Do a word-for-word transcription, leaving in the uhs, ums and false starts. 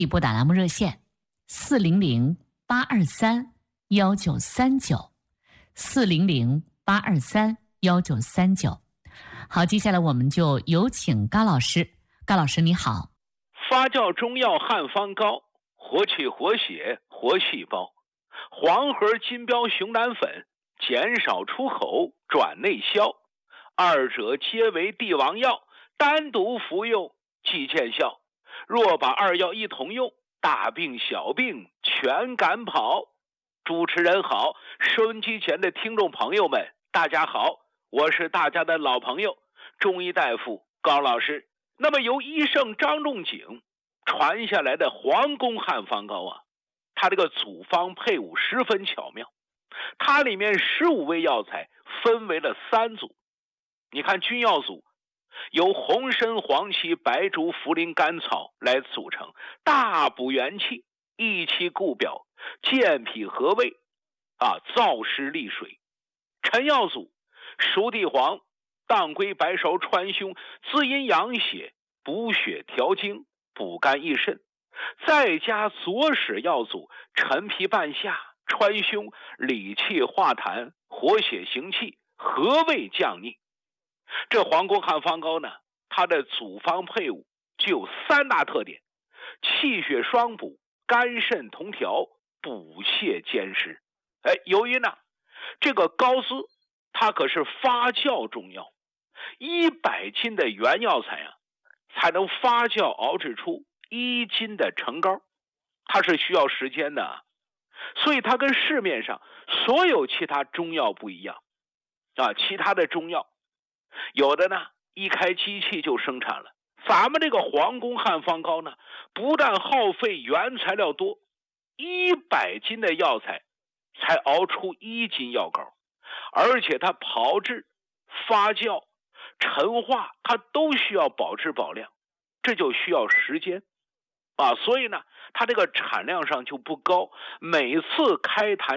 以拨打栏目热线四零零八二三幺九三九四零零八二三幺九三九。好，接下来我们就有请高老师。高老师你好。 发酵中药汉方膏，活气活血活细胞。黄核金标熊胆粉，减少出口转内消，二者皆为帝王药，单独服用即见效。若把二药一同用，大病小病全赶跑。主持人好，收音机前的听众朋友们大家好，我是大家的老朋友中医大夫高老师。那么由医圣张仲景传下来的皇宫汉方膏啊，它这个组方配伍十分巧妙，它里面十五味药材分为了三组。你看君药组由红参、黄芪、白术、茯苓、甘草来组成，大补元气，益气固表，健脾和胃啊，燥湿利水。臣药组熟地黄、当归、白芍、川芎，滋阴养血，补血调经，补肝益肾。再加左使药组陈皮、半夏、川芎，理气化痰，活血行气，和胃降逆。这皇宫汉方膏呢，它的组方配伍具有三大特点：气血双补，肝肾同调，补泻兼施。哎，由于呢这个膏丝它可是发酵中药，一百斤的原药材啊，才能发酵熬制出一斤的成膏，它是需要时间的啊。所以它跟市面上所有其他中药不一样啊，其他的中药有的呢一开机器就生产了，咱们这个皇宫汉方膏呢，不但耗费原材料多，一百斤的药材才熬出一斤药膏，而且它炮制、发酵、陈化，它都需要保质保量，这就需要时间啊，所以呢它这个产量上就不高，每次开坛